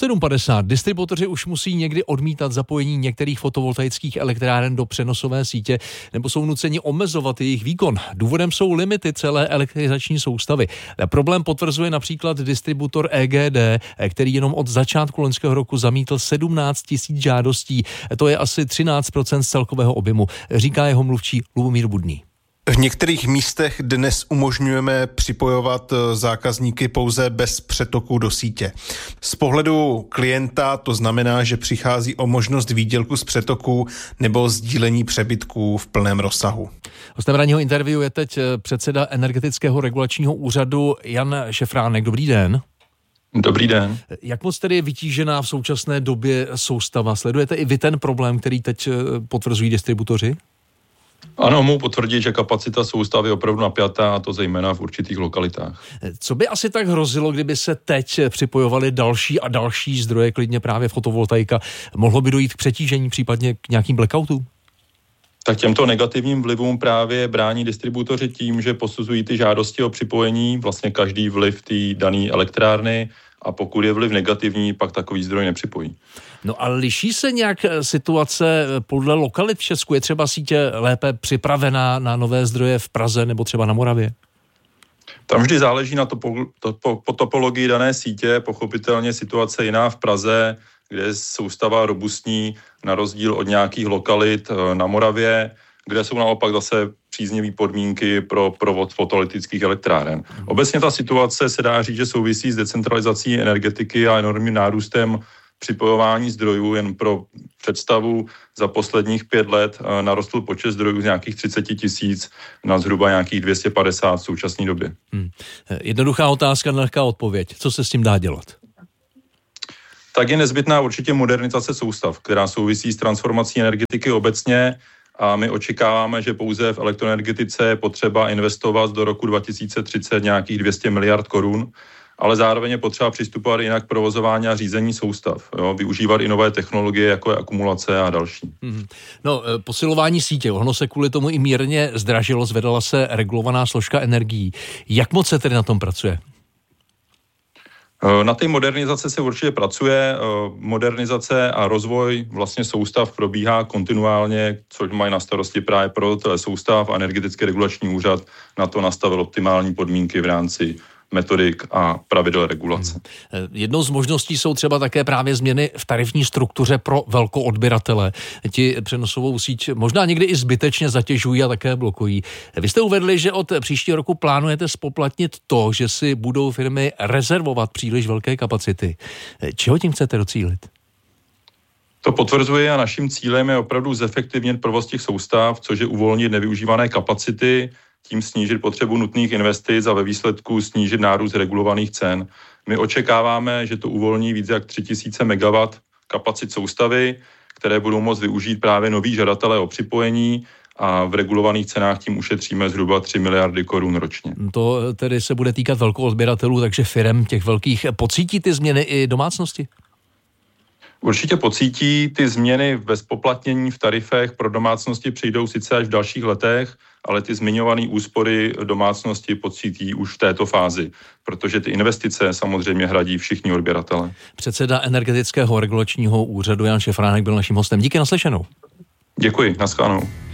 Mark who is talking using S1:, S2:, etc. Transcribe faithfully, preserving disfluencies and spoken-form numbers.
S1: sedm padesát. Distributoři už musí někdy odmítat zapojení některých fotovoltaických elektráren do přenosové sítě nebo jsou nuceni omezovat jejich výkon. Důvodem jsou limity celé elektrizační soustavy. Problém potvrzuje například distributor E G D, který jenom od začátku loňského roku zamítl sedmnáct tisíc žádostí. To je asi třináct procent z celkového objemu, říká jeho mluvčí Lubomír Budný.
S2: V některých místech dnes umožňujeme připojovat zákazníky pouze bez přetoku do sítě. Z pohledu klienta to znamená, že přichází o možnost výdělku z přetoku nebo sdílení přebytků v plném rozsahu.
S1: Hostem ranního interview je teď předseda Energetického regulačního úřadu Jan Šefránek. Dobrý den.
S3: Dobrý den.
S1: Jak moc tedy je vytížená v současné době soustava? Sledujete i vy ten problém, který teď potvrzují distributoři?
S3: Ano, mohu potvrdit, že kapacita soustavy je opravdu napjatá, a to zejména v určitých lokalitách.
S1: Co by asi tak hrozilo, kdyby se teď připojovaly další a další zdroje, klidně právě fotovoltaika? Mohlo by dojít k přetížení, případně k nějakým blackoutům?
S3: Tak těmto negativním vlivům právě brání distributoři tím, že posuzují ty žádosti o připojení, vlastně každý vliv té dané elektrárny, a pokud je vliv negativní, pak takový zdroj nepřipojí.
S1: No a liší se nějak situace podle lokalit v Česku? Je třeba sítě lépe připravená na nové zdroje v Praze nebo třeba na Moravě?
S3: Tam vždy záleží na topo, topo, po topologii dané sítě. Pochopitelně situace jiná v Praze, kde je soustava robustní na rozdíl od nějakých lokalit na Moravě, kde jsou naopak zase příznivé podmínky pro provoz fotovoltaických elektráren. Obecně ta situace se dá říct, že souvisí s decentralizací energetiky a enormním nárůstem připojování zdrojů. Jen pro představu, za posledních pět let narostl počet zdrojů z nějakých třicet tisíc na zhruba nějakých dvě stě padesát v současné době. Hmm.
S1: Jednoduchá otázka, nelehká odpověď. Co se s tím dá dělat?
S3: Tak je nezbytná určitě modernizace soustav, která souvisí s transformací energetiky obecně, a my očekáváme, že pouze v elektroenergetice je potřeba investovat do roku dva tisíce třicet nějakých dvě stě miliard korun, ale zároveň je potřeba přistupovat jinak k provozování a řízení soustav. Jo? Využívat i nové technologie, jako je akumulace a další. Hmm.
S1: No, posilování sítě, ono se kvůli tomu i mírně zdražilo, zvedala se regulovaná složka energií. Jak moc se tedy na tom pracuje?
S3: Na té modernizaci se určitě pracuje. Modernizace a rozvoj vlastně soustav probíhá kontinuálně, což mají na starosti právě provozovatelé soustav a Energetický regulační úřad na to nastavil optimální podmínky v rámci metodik a pravidel regulace.
S1: Hmm. Jednou z možností jsou třeba také právě změny v tarifní struktuře pro velkoodběratele. Ti přenosovou síť možná někdy i zbytečně zatěžují a také blokují. Vy jste uvedli, že od příštího roku plánujete spoplatnit to, že si budou firmy rezervovat příliš velké kapacity. Čeho tím chcete docílit?
S3: To potvrzuje a naším cílem je opravdu zefektivnit provoz těch soustav, což je uvolnit nevyužívané kapacity, tím snížit potřebu nutných investic a ve výsledku snížit nárůst regulovaných cen. My očekáváme, že to uvolní víc jak tři tisíce megawatt kapacit soustavy, které budou moct využít právě noví žadatelé o připojení, a v regulovaných cenách tím ušetříme zhruba tři miliardy korun ročně.
S1: To tedy se bude týkat velkoodběratelů, takže firem těch velkých. Pocítí ty změny i domácnosti?
S3: Určitě pocítí. Ty změny ve zpoplatnění v tarifech pro domácnosti přijdou sice až v dalších letech, ale ty zmiňované úspory domácnosti pocítí už v této fázi, protože ty investice samozřejmě hradí všichni odběratele.
S1: Předseda Energetického regulačního úřadu Jan Šefránek byl naším hostem. Díky, naslyšenou.
S3: Děkuji, nashledanou.